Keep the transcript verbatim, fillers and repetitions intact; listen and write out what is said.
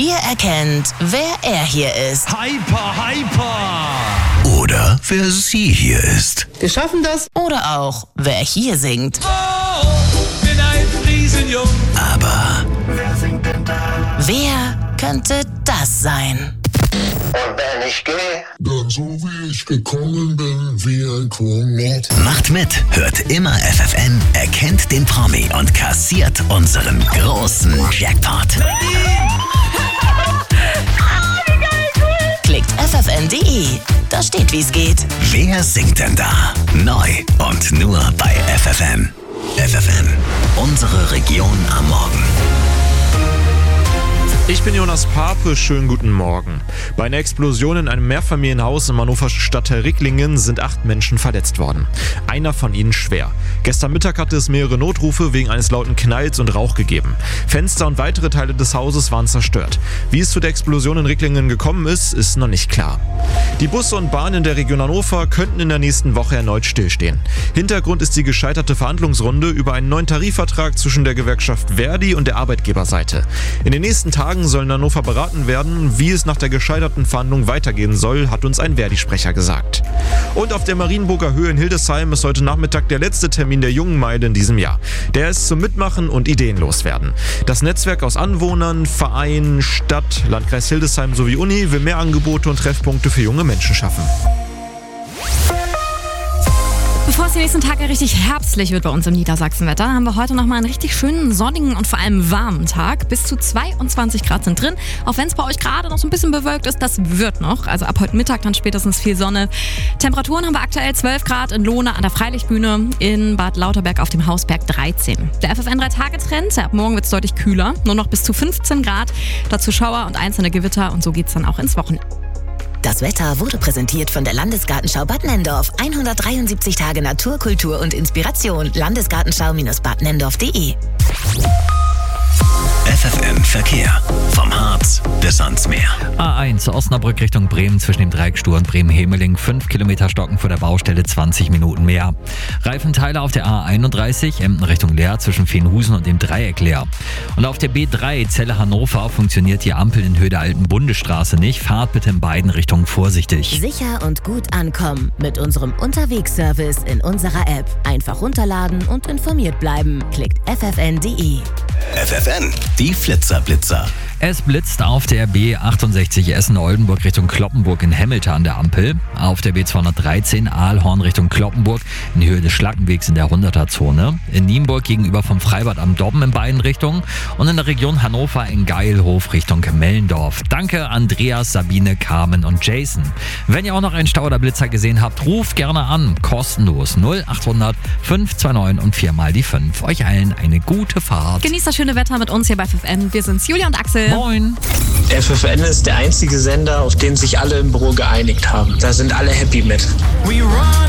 Ihr erkennt, wer er hier ist. Hyper, hyper! Oder wer sie hier ist. Wir schaffen das. Oder auch, wer hier singt. Oh, bin ein Riesenjung. Aber Wer singt denn da? Wer könnte das sein? Und wenn ich gehe, Dann so wie ich gekommen bin, wie ein Komet. macht mit, hört immer F F N, erkennt den Promi und kassiert unseren großen Jackpot. Klickt f f n punkt d e. Da steht, wie's geht. Wer singt denn da? Neu und nur bei F F N. F F N, unsere Region am Morgen. Ich bin Jonas Pape, schönen guten Morgen. Bei einer Explosion in einem Mehrfamilienhaus im hannoverschen Stadtteil Ricklingen sind acht Menschen verletzt worden. Einer von ihnen schwer. Gestern Mittag hatte es mehrere Notrufe wegen eines lauten Knalls und Rauch gegeben. Fenster und weitere Teile des Hauses waren zerstört. Wie es zu der Explosion in Ricklingen gekommen ist, ist noch nicht klar. Die Busse und Bahnen in der Region Hannover könnten in der nächsten Woche erneut stillstehen. Hintergrund ist die gescheiterte Verhandlungsrunde über einen neuen Tarifvertrag zwischen der Gewerkschaft Verdi und der Arbeitgeberseite. In den nächsten Tagen sollen Hannover beraten werden, wie es nach der gescheiterten Verhandlung weitergehen soll, hat uns ein Verdi-Sprecher gesagt. Und auf der Marienburger Höhe in Hildesheim ist heute Nachmittag der letzte Termin der Jungen Meile in diesem Jahr. Der ist zum Mitmachen und Ideen loswerden. Das Netzwerk aus Anwohnern, Vereinen, Stadt, Landkreis Hildesheim sowie Uni will mehr Angebote und Treffpunkte für junge Menschen schaffen. Bevor es die nächsten Tage richtig herbstlich wird bei uns im Niedersachsenwetter, haben wir heute nochmal einen richtig schönen, sonnigen und vor allem warmen Tag. Bis zu zweiundzwanzig Grad sind drin. Auch wenn es bei euch gerade noch so ein bisschen bewölkt ist, das wird noch. Also ab heute Mittag dann spätestens viel Sonne. Temperaturen haben wir aktuell zwölf Grad in Lohne an der Freilichtbühne, in Bad Lauterberg auf dem Hausberg dreizehn. Der F F N drei Tage Trend, ab morgen wird es deutlich kühler. Nur noch bis zu fünfzehn Grad. Dazu Schauer und einzelne Gewitter und so geht es dann auch ins Wochenende. Das Wetter wurde präsentiert von der Landesgartenschau Bad Nenndorf. hundertdreiundsiebzig Tage Natur, Kultur und Inspiration. Landesgartenschau-bad nenndorf punkt de. F F N Verkehr. Vom Harz bis ans Meer. A eins Osnabrück Richtung Bremen zwischen dem Dreieck Stur und Bremen-Hemeling. fünf Kilometer Stocken vor der Baustelle, zwanzig Minuten mehr. Reifenteile auf der A einunddreißig, Emden Richtung Leer zwischen Feenhusen und dem Dreieck Leer. Und auf der B drei Celle-Hannover funktioniert die Ampel in Höhe der alten Bundesstraße nicht. Fahrt bitte in beiden Richtungen vorsichtig. Sicher und gut ankommen mit unserem Unterwegsservice in unserer App. Einfach runterladen und informiert bleiben. Klickt f f n punkt d e. F F N, die Flitzerblitzer. Es blitzt auf der B achtundsechzig Essen-Oldenburg Richtung Cloppenburg in Hemmelte an der Ampel. Auf der B zweihundertdreizehn Aalhorn Richtung Cloppenburg in Höhe des Schlackenwegs in der hunderter-Zone. In Nienburg gegenüber vom Freibad am Dobben in beiden Richtungen. Und in der Region Hannover in Geilhof Richtung Mellendorf. Danke Andreas, Sabine, Carmen und Jason. Wenn ihr auch noch einen Stau oder Blitzer gesehen habt, ruft gerne an. Kostenlos null achthundert fünf zwei neun und viermal die fünf. Euch allen eine gute Fahrt. Genießt das schöne Wetter mit uns hier bei F F N. Wir sind's, Julia und Axel. Moin. F F N ist der einzige Sender, auf den sich alle im Büro geeinigt haben. Da sind alle happy mit.